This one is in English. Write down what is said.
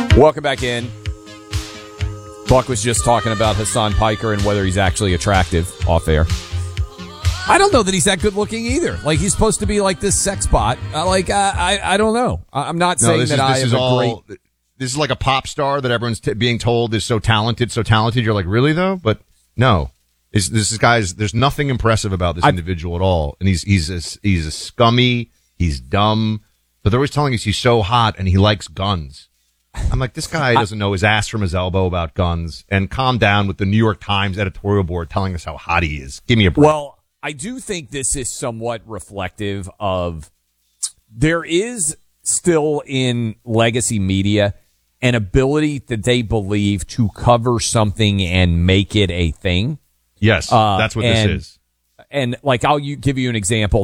Welcome back in. Buck was just talking about Hassan Piker and whether he's actually attractive off air. I don't know that he's that good looking either. Like, he's supposed to be like this sex bot. I don't know. I'm not saying that I am great. This is like a pop star that everyone's being told is so talented, so talented. You're like, really though? But no. There's nothing impressive about this individual at all. And he's a scummy, he's dumb. But they're always telling us he's so hot and he likes guns. I'm like, this guy doesn't know his ass from his elbow about guns. And calm down with the New York Times editorial board telling us how hot he is. Give me a break. Well, I do think this is somewhat reflective of there is still in legacy media an ability that they believe to cover something and make it a thing. Yes, that's what this is. And like, I'll give you an example.